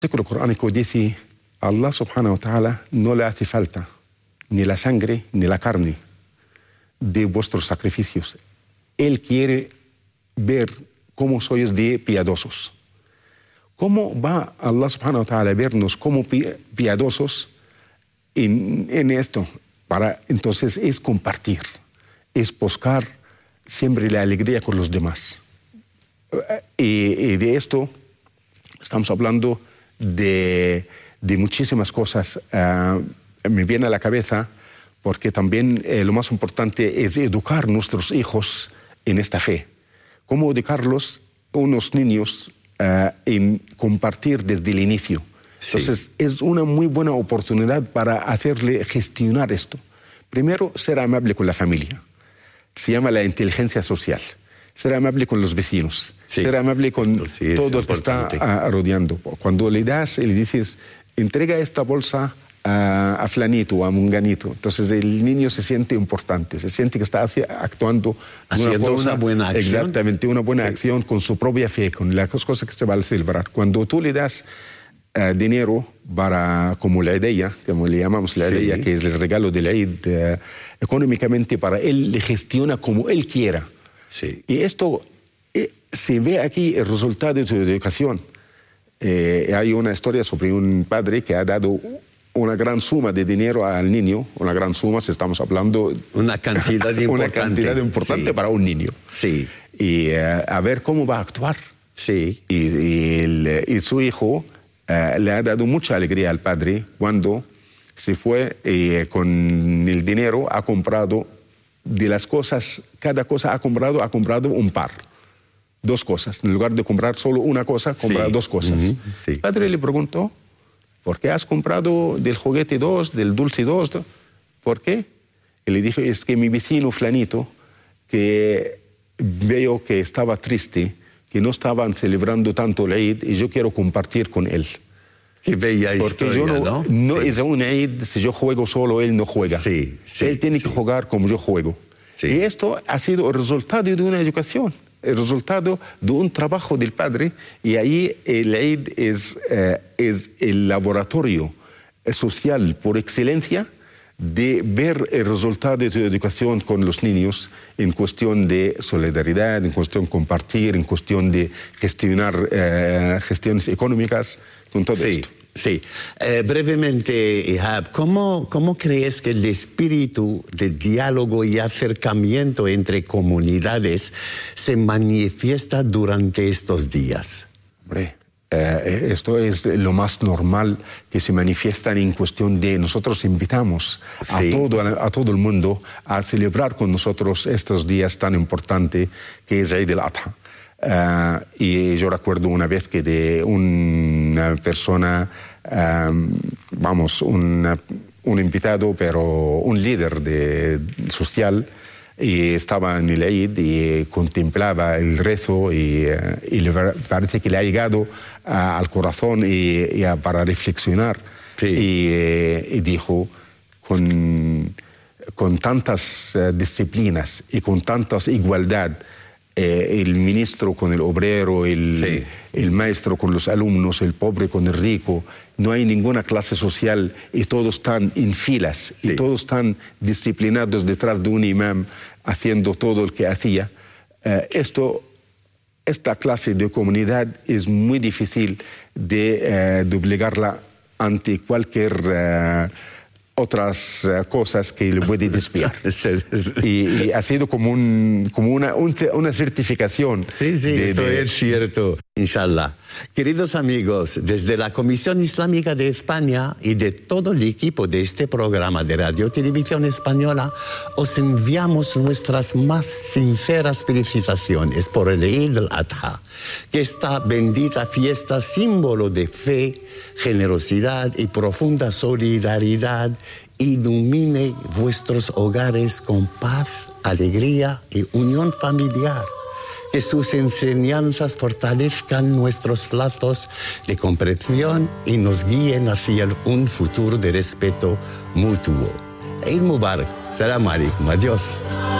versículo coránico dice, Allah subhanahu wa ta'ala no le hace falta ni la sangre ni la carne de vuestros sacrificios. Él quiere ver cómo sois de piadosos. ¿Cómo va Allah subhanahu wa ta'ala a vernos como piadosos en esto? Entonces es compartir, es buscar siempre la alegría con los demás. Y de esto estamos hablando de muchísimas cosas. Me viene a la cabeza porque también lo más importante es educar a nuestros hijos en esta fe. ¿Cómo educarlos, unos niños, en compartir desde el inicio? Sí. Entonces, es una muy buena oportunidad para hacerle gestionar esto. Primero, ser amable con la familia. Se llama la inteligencia social. Ser amable con los vecinos. Sí. Ser amable con todo el que está rodeando. Cuando le das y le dices, entrega esta bolsa a flanito o a munganito, entonces el niño se siente importante, se siente que está actuando haciendo una buena acción. Exactamente, una buena acción con su propia fe, con las cosas que se van a celebrar. Cuando tú le das dinero para, como la idea, como le llamamos la idea, que es el regalo del Eid, económicamente para él, le gestiona como él quiera. Sí. Y esto se ve aquí el resultado de tu educación. Hay una historia sobre un padre que ha dado una gran suma de dinero al niño, una gran suma, si estamos hablando... Una cantidad importante. Una cantidad importante para un niño. Sí. Y a ver cómo va a actuar. Sí. Y su hijo le ha dado mucha alegría al padre cuando se fue y con el dinero ha comprado de las cosas, cada cosa ha comprado un par. 2 cosas. En lugar de comprar solo una cosa, compra 2 cosas. El padre le preguntó, ¿por qué has comprado del juguete 2, del dulce 2? ¿Por qué? Y le dije, es que mi vecino flanito, que veo que estaba triste, que no estaban celebrando tanto el Eid, y yo quiero compartir con él. Qué bella historia, yo no es un Eid, si yo juego solo, él no juega. Él tiene que jugar como yo juego. Y esto ha sido el resultado de una educación, el resultado de un trabajo del padre, y ahí el Eid es el laboratorio social por excelencia de ver el resultado de tu educación con los niños en cuestión de solidaridad, en cuestión de compartir, en cuestión de gestionar gestiones económicas, con todo esto. Sí. Brevemente, Ihab, ¿cómo crees que el espíritu de diálogo y acercamiento entre comunidades se manifiesta durante estos días? Hombre, esto es lo más normal que se manifiesta en cuestión de nosotros invitamos a todo el mundo a celebrar con nosotros estos días tan importantes que es Eid al-Adha. Y yo recuerdo una vez que de una persona, un invitado, pero un líder social, y estaba en el Eid y contemplaba el rezo y le parece que le ha llegado al corazón para reflexionar. Y dijo, con tantas disciplinas y con tantas igualdad, el ministro con el obrero, el maestro con los alumnos, el pobre con el rico, no hay ninguna clase social y todos están en filas y todos están disciplinados detrás de un imam haciendo todo lo que hacía. Esta clase de comunidad es muy difícil de obligarla ante cualquier otras cosas que le puede desviar. y ha sido como una certificación. Esto es cierto. Inshallah. Queridos amigos, desde la Comisión Islámica de España y de todo el equipo de este programa de Radio Televisión Española, os enviamos nuestras más sinceras felicitaciones por el Eid al-Adha, que esta bendita fiesta, símbolo de fe, generosidad y profunda solidaridad, ilumine vuestros hogares con paz, alegría y unión familiar. Que sus enseñanzas fortalezcan nuestros lazos de comprensión y nos guíen hacia un futuro de respeto mutuo. Eid Mubarak. Salam alaikum. Adiós.